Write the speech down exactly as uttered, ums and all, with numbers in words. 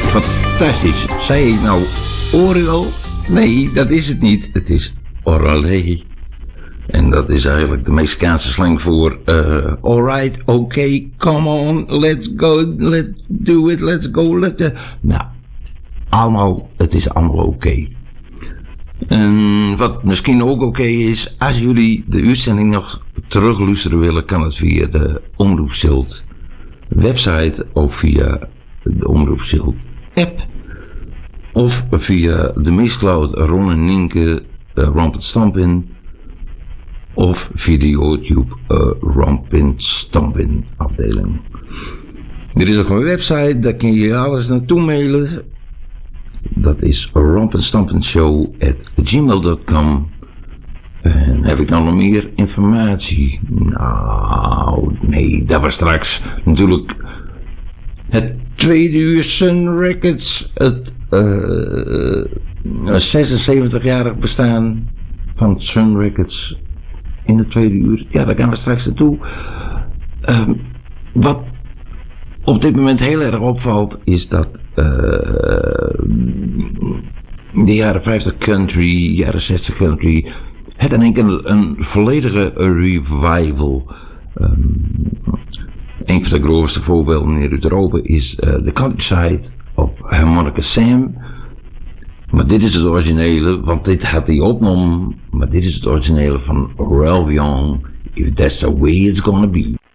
Fantastisch. Zei ik nou Oriol? Nee, dat is het niet. Het is orale. En dat is eigenlijk de Mexicaanse slang voor uh, alright, okay, come on, let's go, let's do it, let's go, let's... Uh. Nou, allemaal, het is allemaal oké. Okay. En wat misschien ook oké okay is, als jullie de uitzending nog terugluisteren willen, kan het via de Omroep Zilt website of via de Omroep Zilt app. Of via de Mistcloud Ron en Nienke uh, Rampend Stampin. Of via de YouTube uh, Rampend Stampin afdeling. Er is ook een website, daar kun je alles naartoe mailen. Dat is rampendstampenshow at gmail dot com. En heb ik nou nog meer informatie? Nou, nee, dat was straks natuurlijk het tweede uur Sun Records. Het uh, zesenzeventig-jarig bestaan van Sun Records in het tweede uur. Ja, daar gaan we straks naartoe. Uh, wat op dit moment heel erg opvalt is dat uh, de jaren vijftig country, jaren zestig country, het in één keer een volledige revival. Um, een van de grootste voorbeelden in Europa is uh, The Countryside op Harmonica Sam. Maar dit is het originele, want dit had hij opgenomen. Maar dit is het originele van Ralph Young. If that's the way it's gonna be.